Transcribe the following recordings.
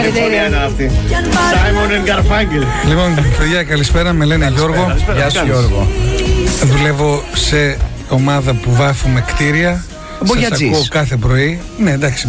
Συγχαρητήρια. Simon and Garfunkel. Λοιπόν, παιδιά, καλησπέρα. Με λένε Γιώργο. Γεια σου, Γιώργο. Δουλεύω σε ομάδα που βάφουμε κτίρια. Σας ακούω κάθε πρωί. Ναι, εντάξει,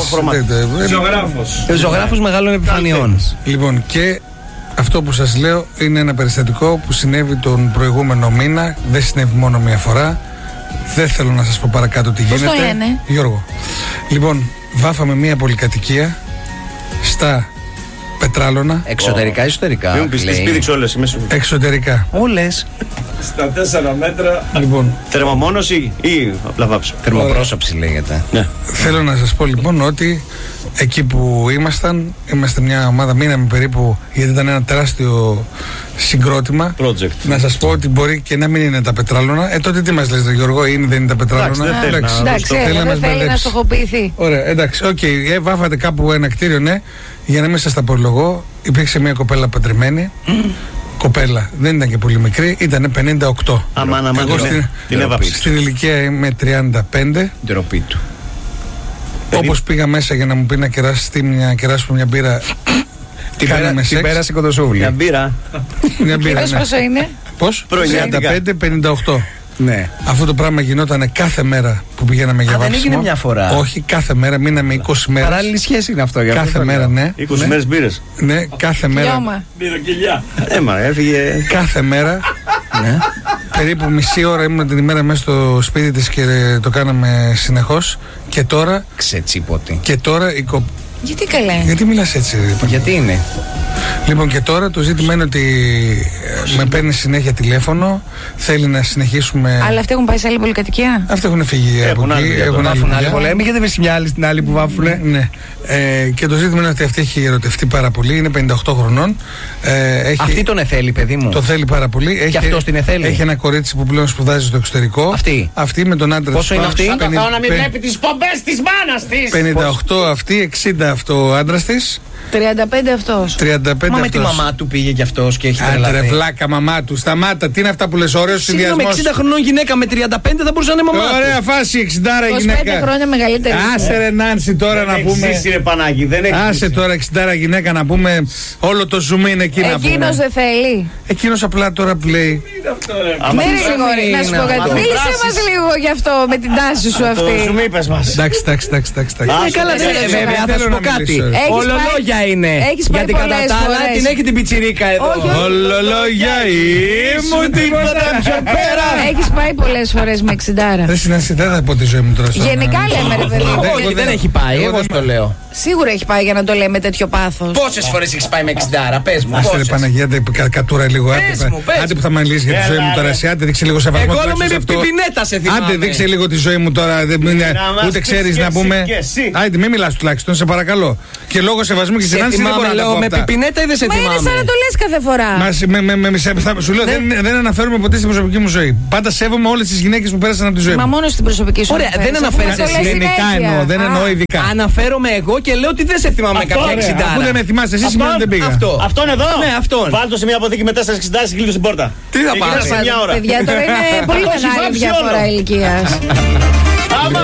Ζωγράφος μεγάλων επιφανειών. Λοιπόν, και αυτό που σας λέω είναι ένα περιστατικό που συνέβη τον προηγούμενο μήνα. Δεν συνέβη μόνο μία φορά. Δεν θέλω να σας πω παρακάτω τι γίνεται. Πώς το λένε? Γιώργο. Λοιπόν, βάφαμε μία πολυκατοικία στα Πετράλωνα. Εξωτερικά ή εσωτερικά? Μην πεις τις πήδηξε όλες. Εξωτερικά. Όλες. Στα 4 μέτρα. Λοιπόν, θερμομόνωση ή απλά βάψιμο? Θερμοπρόσωψη λέγεται. Ναι. Θέλω να σας πω λοιπόν ότι εκεί που είμαστε μια ομάδα, μείναμε περίπου, γιατί ήταν ένα τεράστιο συγκρότημα. Project. Να σας πω ότι μπορεί και να μην είναι τα Πετράλωνα. Τότε τι μας λες, Γιώργο, είναι, δεν είναι τα Πετράλωνα? Εντάξει, δεν θέλει να στοχοποιηθεί. Ωραία, εντάξει, οκ. Βάφατε κάπου ένα κτίριο, ναι. Για να μην σας τα απολογώ, υπήρξε μια κοπέλα παντρεμένη. Κοπέλα, δεν ήταν και πολύ μικρή, ήταν 58. Εγώ στην ηλικία είμαι 35. Ντροπή του. Όπως πήγα μέσα για να μου πει να κεράσουμε μια μπύρα. Την πέρασε κοντοσούβλη. Μια μπύρα. Πόσο είναι? Πώς? 35-58. Ναι. Αυτό το πράγμα γινόταν κάθε μέρα που πηγαίναμε για βάψιμο. Δεν έγινε μια φορά? Όχι, κάθε μέρα, μείναμε 20 μέρες. Παράλληλη σχέση είναι αυτό. Κάθε μέρα, ναι. 20 μέρες μπύρες. Ναι, κάθε μέρα. Μπυροκυλιά. Έφυγε. Κάθε μέρα. Ναι. Περίπου μισή ώρα ήμουν την ημέρα μέσα στο σπίτι της και το κάναμε συνεχώς. Και τώρα. Ξετσίποτη. Και τώρα Γιατί καλέ? Γιατί μιλάς έτσι? Γιατί είναι? Λοιπόν, και τώρα το ζήτημα είναι ότι με παίρνει συνέχεια τηλέφωνο, θέλει να συνεχίσουμε. Αλλά αυτοί έχουν πάει σε άλλη πολυκατοικία? Αυτοί έχουν φύγει από εκεί. Έχουν άλλη πολέμη. Γιατί δεν μια άλλη στην άλλη που βάφουνε? Ναι. Και το ζήτημα είναι ότι αυτή έχει ερωτευτεί πάρα πολύ. Είναι 58 χρονών. Αυτή τον εθέλει, παιδί μου. Το θέλει πάρα πολύ. Και αυτό την εθέλει. Έχει ένα κορίτσι που πλέον σπουδάζει στο εξωτερικό. Αυτή με τον άντρα της. Πόσο είναι αυτή? Θα το να μην βλέπει τις πομπές της μάνας της. 58 αυτή, 60 αυτό ο άντρας της. 35 αυτός. 35 Μα με τη μαμά του πήγε κι αυτός και έχει τρελαθεί. Άντρε βλάκα μαμά του, σταμάτα, τι είναι αυτά που λες, ωραίος συνδυασμός. Με 60 χρονών γυναίκα με 35 θα μπορούσε να είναι μαμά του. Ωραία φάση, 60 γυναίκα. 25 χρόνια μεγαλύτερη. Άσε ρε Νάνση τώρα να πούμε. Ρε Πανάγι, δεν έχει. Άσε τώρα 60 γυναίκα να πούμε. Όλο το zoom είναι εκεί να πούμε. Εκείνος δεν θέλει. Εκείνος απλά τώρα που λέει. Ναι, Γρηγόρη, να σου πω κάτι. Μίλησε μας λίγο γι' αυτό με την τάση σου αυτή. Σου είπες μας. Εντάξει. Καλά, βέβαια θα σου πω κάτι. Ολολόγια είναι. Γιατί κατά τα άλλα την έχει την πιτσιρίκα εδώ. Ολολόγια ήμουν τίποτα πιο πέρα. Έχεις πάει πολλές φορές με 60. Δεν συνέσαι, δεν θα πω τη ζωή μου τώρα. Γενικά λέμε ρε παιδί. Όχι, δεν έχει πάει, εγώ το λέω. Σίγουρα έχει πάει για να το λέει με τέτοιο πάθος. Πόσες φορές έχεις πάει με 60, πες μου? Άσε ρε Παναγία, κατούρα λίγο. Άντε που θα μιλήσει για τη ζωή μου τώρα. Άντε δείξε λίγο σεβασμό. Εγώ με πιπινέτα σε θυμάμαι. Άντε δείξε λίγο τη ζωή μου τώρα. Ούτε ξέρεις να πούμε. Άντε μην μιλάς τουλάχιστον, σε παρακαλώ. Και λόγω σεβασμού και συνάντηση δεν μπορώ να το πω. Με πιπινέτα ή δεν σε θυμάμαι? Μα είναι σαν να το λες κάθε φορά. Σου λέω δεν αναφέρομαι ποτέ στην προσωπική μου ζωή. Πάντα σέβομαι όλες τις γυναίκες που πέρασαν από τη ζωή μου. Μα μόνο στην προσωπική σου. Ωραία, δεν αναφέρεσαι εσύ. Γενικά εννοώ, δεν εννοώ ειδικά. Αναφέρομαι εγώ και λέω ότι δεν σε θυμάμαι κάποια 60. Αφού δεν με θυμάσαι, εσύ σημαίνει ότι δεν πήγα. Αυτόν εδώ? Ναι, αυτόν. Βάλτο σε μια αποθήκη με 4 60 και κλείτω στην πόρτα. Τι θα πάρει? Παιδιά, τώρα είναι πολύ μεγάλη διαφορά ηλικίας. Άμα!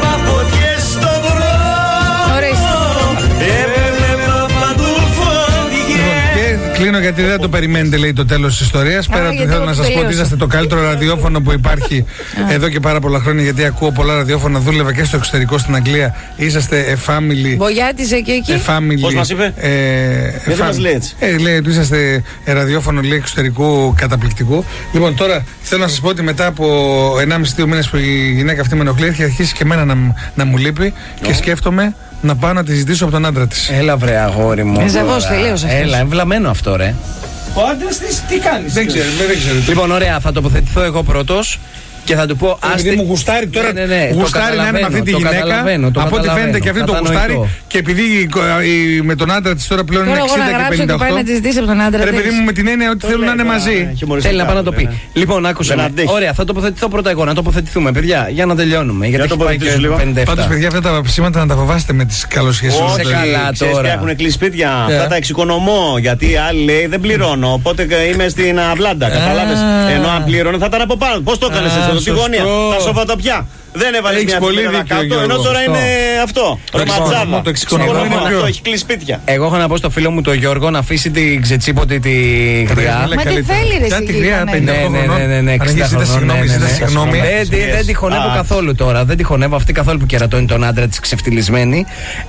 Κλείνω γιατί δεν το περιμένετε, λέει, το τέλος της ιστορίας. Πέρα ότι θέλω να σας πω ότι είσαστε το καλύτερο ραδιόφωνο που υπάρχει εδώ και πάρα πολλά χρόνια. Γιατί ακούω πολλά ραδιόφωνα, δούλευα και στο εξωτερικό στην Αγγλία. Είσαστε a family. Μπογιάτισε και εκεί. Πώς μας είπε? Γιατί μας λέει έτσι? Λέει ότι είσαστε ραδιόφωνο, λέει, εξωτερικού καταπληκτικού. Λοιπόν, τώρα θέλω να σας πω ότι μετά από 1,5-2 μήνες που η γυναίκα αυτή με ενοχλεί, έχει αρχίσει και εμένα να μου λείπει και σκέφτομαι να πάω να τη ζητήσω από τον άντρα της. Έλα βρε αγόρι μου. Ζαβός τελείως αυτός. Έλα, εμβλαμμένο αυτό ρε. Ο άντρας της τι κάνεις? Δεν ξέρω. Λοιπόν, ωραία, θα τοποθετηθώ εγώ πρώτος και θα του πω. Επειδή μου γουστάρει τώρα, γουστάρει να είναι με αυτή τη γυναίκα. Από ό,τι φαίνεται και αυτή το γουστάρει. Και επειδή με τον άντρα της τώρα πλέον είναι 60 και 58. Πάει να τη ζητήσει από τον άντρα της. Παιδί μου, με την έννοια ότι θέλουν να είναι μαζί. Θέλει να πάει να το πει. Λοιπόν, άκουσα. Ωραία, θα τοποθετηθώ πρώτα εγώ. Να τοποθετηθούμε, παιδιά, για να τελειώνουμε. Γιατί έχει πάει και 57. Πάντως, παιδιά, αυτά τα ψήματα να τα φοβάστε με τις καλοσχέσεις. Όχι καλά τώρα. Έχουν κλείσει σπίτια. Αυτά τα εξοικονομώ. Γιατί άλλοι λέει δεν πληρώνω. Οπότε είμαι στην αυλάντα. Καταλάβες. Ενώ αν πληρώνω θα ήταν από πάνω. Πώς το έκανες εσύ εδώ στη γωνία? Τα σοφατοπιά. Δεν έβαλε μια φωτογραφία κάτω, ενώ τώρα είναι αυτό. Ρωματζάδα. Το εξοικονομώ είναι πιο. Έχει κλείσει σπίτια. Εγώ έχω να πω στο φίλο μου τον Γιώργο να αφήσει την ξετσίποτη τη γριά. Μα τι θέλει, ρε γριά, 50 χρονών. Ναι, 60 συγγνώμη. Δεν τη χωνεύω καθόλου τώρα. Δεν τη χωνεύω αυτή καθόλου που κερατώνει τον άντρα τη ξεφτυλισμένη.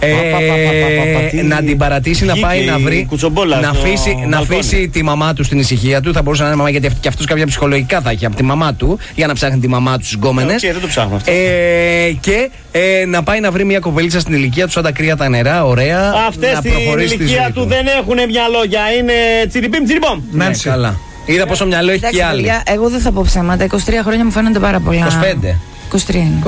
Να την παρατήσει να πάει να βρει. Να αφήσει τη μαμά του στην ησυχία του. Θα μπορούσε να είναι μαμά, γιατί και αυτό κάποια ψυχολογικά θα έχει από τη μαμά του για να ψάχνει τη μαμά του στι γκόμενες. Δεν το ψάχνω αυτό. Και να πάει να βρει μια κοπελίτσα στην ηλικία του, σαν τα κρύα τα νερά, ωραία. Αυτές στην ηλικία του δεν έχουν μυαλό για είναι τσιριμπίμ τσιριμπόμ. Ναι, καλά. Είδα πόσο μυαλό έχει και άλλη. Εγώ δεν θα πω ψέματα. 23 χρόνια μου φαίνονται πάρα πολλά. 25. 23 είναι.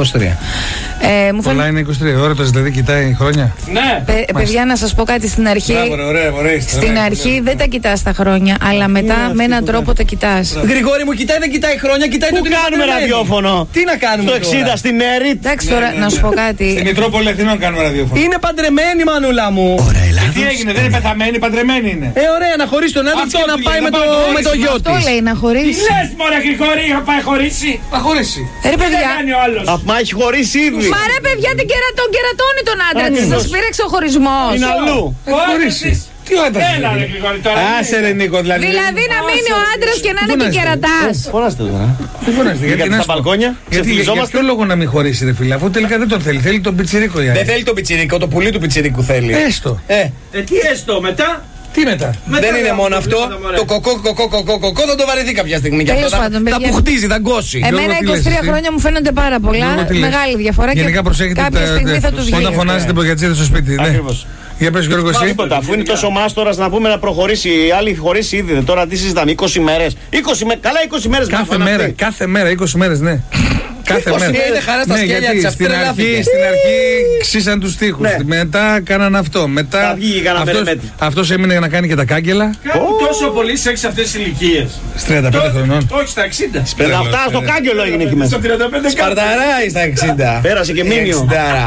23. Πολλά είναι 23. Ώρα το δηλαδή κοιτάει χρόνια. Ναι. Παιδιά, να σας πω κάτι στην αρχή. Στην αρχή δεν τα κοιτάς τα χρόνια, αλλά μετά με έναν τρόπο τα κοιτάς. Γρηγόρη μου, κοιτάει, δεν κοιτάει χρόνια, κοιτάει το τι κάνουμε ραδιόφωνο. Τι να κάνουμε το 60 στην ΕΡΙΤ. Εντάξει, τώρα να σου πω κάτι. Στην Μητρόπολη Αθηνών κάνουμε ραδιόφωνο. Είναι παντρεμένη, μανούλα μου. Τι έγινε, δεν είναι πεθαμένη, παντρεμένη είναι. Ωραία, να χωρίσει τον άντρα και να πάει με το γιο της. Αυτό λέει, να χωρίσει. Τι λες, μωρέ Γρηγόρη, είχα πάει χωρίσει. Να χωρίσει. Ρε παιδιά. Μα έχει χωρίσει ήδη. Μα ρε παιδιά, τον κερατώνει τον άντρα της. Σας πήρεξε ο χωρισμός. Είναι αλλού. Χωρίσει. Τι ο άντρας. Έλα ρε Γρηγόρη τώρα. Άσε ρε Νίκο, δηλαδή. Δηλαδή να μείνει ο άντρας και να είναι και κερατάς. Φωνάστε τώρα. Δεν φωνάστε. Γιατί στα μπαλκόνια. Γιατί για ποιο λόγο να μην χωρίσει ρε φίλε, αφού τελικά δεν τον θέλει. Θέλει τον πιτσιρίκο. Δεν θέλει τον πιτσιρίκο, το πουλί του πιτσιρίκου θέλει. Έστω. Τι έστω μετά. Τι μετά. Δεν είναι μόνο αυτό. Το κοκό θα το βαρεθεί κάποια στιγμή. Και αυτό θα που χτίζει, θα γκώσει. Εμένα 23 χρόνια μου φαίνονται πάρα πολλά. Μεγάλη διαφορά. Γενικά προσέχετε όταν φωνάζετε προγιατζίδες στο σπίτι. Για πες Γιώργο εσύ. Τίποτα, αφού είναι τόσο μάστορας να πούμε να προχωρήσει. Οι άλλοι χωρίσει ήδη. Τώρα τι συζητάμε, 20 μέρες. Καλά 20 μέρες. Κάθε μέρα, 20 μέρες, ναι. Κάθε μέρα. Είναι χαρά στα σκέλια της. Στην αρχή ξύσαν τους τοίχους. Μετά κάναν αυτό. Μετά αυτός έμεινε να κάνει και τα κάγκελα. Κάνει τόσο πολύ σεξ σε αυτές τις ηλικίες. Στις 35 χρονών. Όχι στα 60. Αυτά στο κάγκελο έγινε εκεί μέσα. Σπαρταράει στα 60. Πέρασε και μήνυο.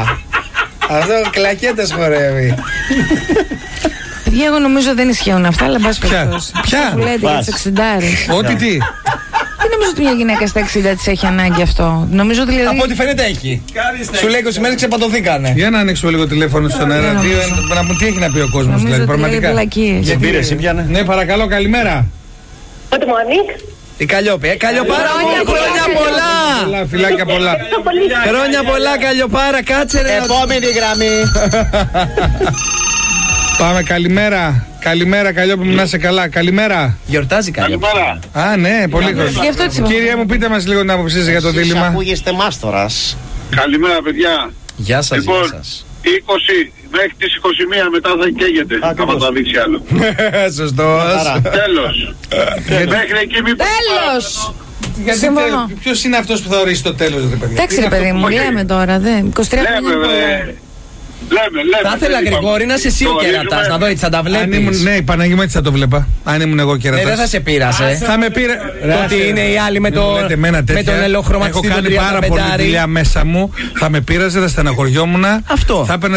Αυτό κλακέτες χορεύει. Παιδιά, εγώ νομίζω δεν ισχύουν αυτά, αλλά μπας περιπτώσει. Ποια? Που λέτε για τις 60. Ό,τι τι. Δεν νομίζω ότι μια γυναίκα στα 60 της έχει ανάγκη αυτό. Νομίζω ότι δηλαδή. Από ό,τι φαίνεται έχει. Σου λέει 20 μέρες ξεπατωθήκανε. Για να ανοίξω λίγο τηλέφωνο στον αέρα. Τι έχει να πει ο κόσμος δηλαδή, πραγματικά. Για πήρε, εσύ πιάνε. Ναι, παρακαλώ, καλημέρα. Good morning. Τι Καλλιόπη, Καλλιοπάρα, χρόνια πολλά! Φιλάκια πολλά. Χρόνια πολλά, Καλλιοπάρα, κάτσε ρε. Επόμενη γραμμή. Πάμε, καλημέρα. Καλημέρα, Καλλιόπη μου, να είσαι καλά. Καλημέρα. Γιορτάζει Καλλιόπη. Α, ναι, πολύ καλό. Κύριε μου, πείτε μας λίγο την άποψή σας για το δίλημμα. Ακούγεστε μάστορας. Καλημέρα, παιδιά. Γεια σας, λοιπόν, γεια σας. 20 μέχρι τις 21 μετά θα καίγεται. Άμα θα δείξει άλλο. Σωστός. Τέλος. Μέχρι εκεί μην Τέλος. Ποιος είναι αυτός που θα ορίσει το τέλος, ρε παιδιά. Εντάξει ρε παιδί μου, λέμε τώρα, 23 χρόνια. Λέμε. Θα ήθελα Γρηγόρη να είσαι εσύ ο κερατάς, να δω έτσι θα τα βλέπεις. Ναι, η Παναγία μου έτσι θα το βλέπα. Αν ήμουν εγώ κερατάς. Δεν θα σε πείρασε. Θα με πήρε. Το ότι είναι οι άλλοι με τον ελαιοχρωματιστή. Έχω κάνει πάρα πολλή δουλειά μέσα μου. Θα με πείραζε, θα στεναχωριόμουν. Αυτό.